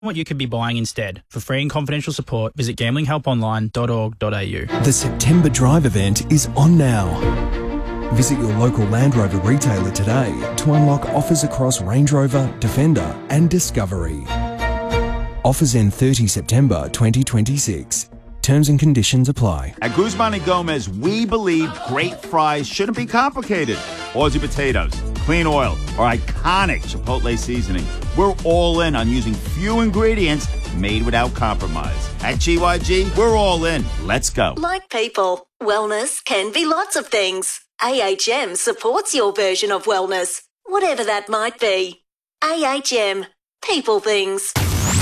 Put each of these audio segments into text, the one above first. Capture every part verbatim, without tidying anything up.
what you could be buying instead. For free and confidential support, visit gambling help online dot org dot a u. The September Drive event is on now. Visit your local Land Rover retailer today to unlock offers across Range Rover, Defender and Discovery. Offers end thirtieth of September twenty twenty-six. Terms and conditions apply. At Guzman and Gomez, we believe great fries shouldn't be complicated. Aussie potatoes, clean oil, or iconic Chipotle seasoning. We're all in on using few ingredients made without compromise. At G Y G, we're all in. Let's go. Like people, wellness can be lots of things. A H M supports your version of wellness, whatever that might be. A H M, people things.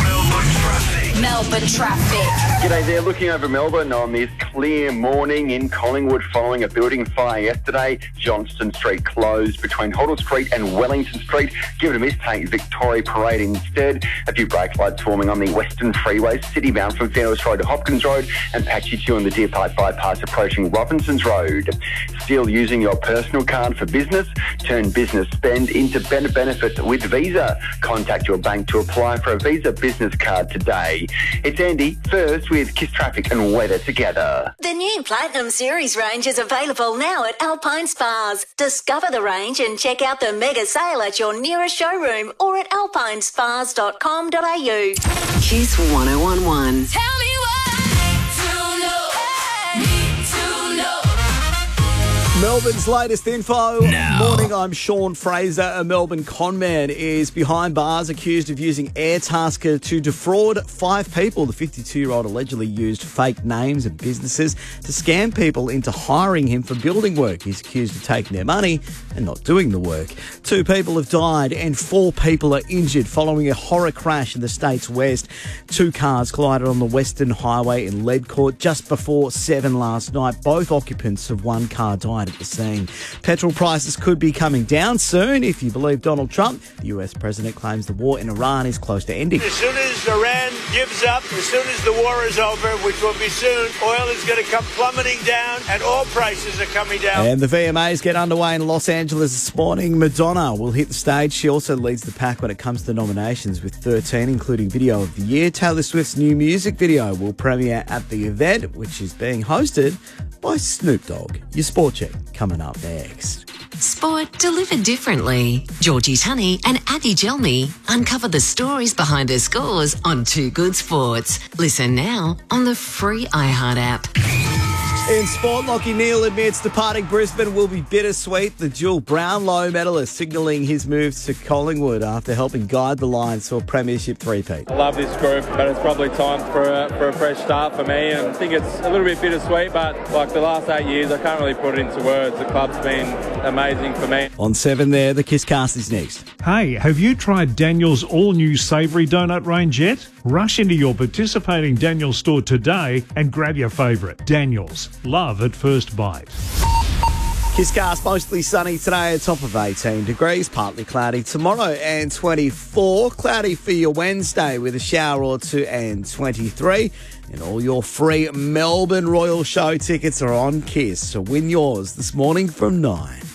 Melbourne traffic. G'day there, looking over Melbourne on this clear morning in Collingwood following a building fire yesterday. Johnston Street closed between Hoddle Street and Wellington Street. Give it a miss, take Victoria Parade instead. A few brake lights forming on the Western Freeway, city bound from Fairness Road to Hopkins Road, and patchy two on the Deer Park bypass approaching Robinsons Road. Still using your personal card for business? Turn business spend into better benefits with Visa. Contact your bank to apply for a Visa business card today. It's Andy, first with Kiss Traffic and weather together. The new Platinum Series range is available now at Alpine Spas. Discover the range and check out the mega sale at your nearest showroom or at alpine spas dot com dot a u. Kiss one oh one one. Tell me what to know. Need to know. Melbourne's latest info. Now. Morning, I'm Sean Fraser. A Melbourne conman is behind bars accused of using Airtasker to defraud five people. The fifty-two-year-old allegedly used fake names and businesses to scam people into hiring him for building work. He's accused of taking their money and not doing the work. Two people have died and four people are injured following a horror crash in the state's west. Two cars collided on the Western Highway in Leadcourt just before seven last night. Both occupants of one car died at the scene. Petrol prices could be coming down soon if you believe Donald Trump. The U S president claims the war in Iran is close to ending. As soon as Iran gives up, as soon as the war is over, which will be soon, oil is going to come plummeting down and all prices are coming down. And the V M As get underway in Los Angeles this morning. Madonna will hit the stage. She also leads the pack when it comes to nominations with thirteen, including Video of the Year. Taylor Swift's new music video will premiere at the event, which is being hosted by Snoop Dogg. Your sport check coming up next. Sport delivered differently. Georgie Tunney and Abby Gelmy uncover the stories behind their scores on Two Good Sports. Listen now on the free iHeart app. In sport, Lachie Neale admits departing Brisbane will be bittersweet. The dual Brownlow medalist signalling his moves to Collingwood after helping guide the Lions to a premiership three-peat. I love this group, but it's probably time for a, for a fresh start for me. And I think it's a little bit bittersweet, but like the last eight years, I can't really put it into words. The club's been amazing for me. On seven there, the Kisscast is next. Hey, have you tried Daniel's all-new savoury donut range yet? Rush into your participating Daniel's store today and grab your favourite. Daniel's. Love at first bite. Kisscast mostly sunny today, a top of eighteen degrees, partly cloudy tomorrow and twenty-four. Cloudy for your Wednesday with a shower or two and twenty-three. And all your free Melbourne Royal Show tickets are on Kiss, so win yours this morning from nine.